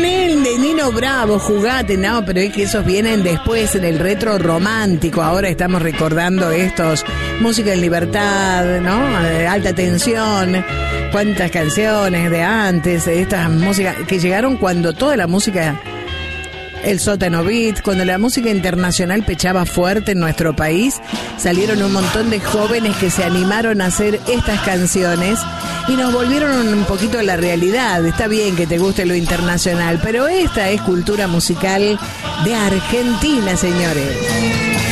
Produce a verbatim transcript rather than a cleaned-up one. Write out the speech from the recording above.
el de Nino Bravo, Jugate, no, pero es que esos vienen después en el retro romántico. Ahora estamos recordando estos, música en libertad, ¿no? Alta tensión, cuántas canciones de antes, estas músicas que llegaron cuando toda la música, el sótano beat, cuando la música internacional pechaba fuerte en nuestro país, salieron un montón de jóvenes que se animaron a hacer estas canciones y nos volvieron un poquito a la realidad. Está bien que te guste lo internacional, pero esta es cultura musical de Argentina, señores.